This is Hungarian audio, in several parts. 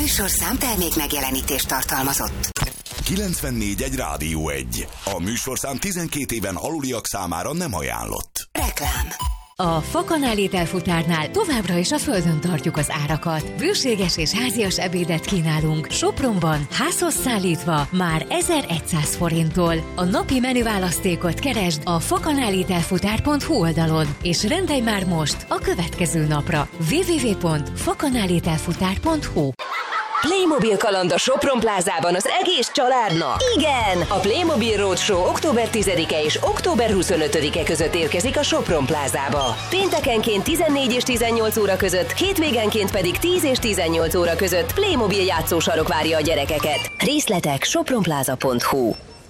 műsorszám termék megjelenítést tartalmazott. 94.1 Rádió 1. A műsorszám 12 éven aluliak számára nem ajánlott. Reklám. A Fakanál ételfutárnál továbbra is a földön tartjuk az árakat. Bőséges és házias ebédet kínálunk Sopronban, házhoz szállítva már 1100 forinttól. A napi menüválasztékot keresd a fakanálételfutár.hu oldalon, és rendelj már most a következő napra www.fakanálételfutár.hu. Playmobil kaland a Sopron plázában az egész családnak. Igen! A Playmobil Roadshow október 10-e és október 25-e között érkezik a Sopron plázába. Péntekenként 14 és 18 óra között, hétvégenként pedig 10 és 18 óra között Playmobil játszósarok várja a gyerekeket. Részletek sopronpláza.hu.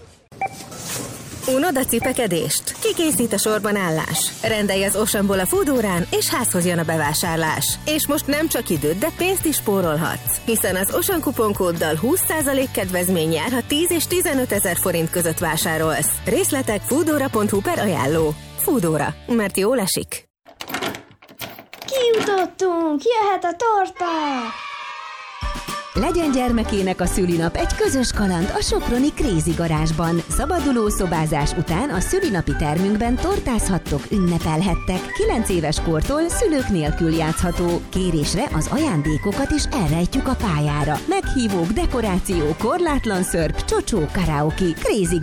Unod a cipekedést? Kikészít a sorban állás? Rendelj az Oceanból a Foodórán, és házhoz jön a bevásárlás. És most nem csak időt, de pénzt is spórolhatsz. Hiszen az Ocean kuponkóddal 20% kedvezmény jár, ha 10 és 15 ezer forint között vásárolsz. Részletek foodora.hu/ajánló. Foodóra, mert jól esik. Kijutottunk! Jöhet a torta! Legyen gyermekének a szülinap egy közös kaland a soproni Crazy Garázsban. Szabaduló szobázás után a szülinapi termünkben tortázhattok, ünnepelhettek. 9 éves kortól szülők nélkül játszható. Kérésre az ajándékokat is elrejtjük a pályára. Meghívók, dekoráció, korlátlan szörp, csocsó, karaoke, Crazy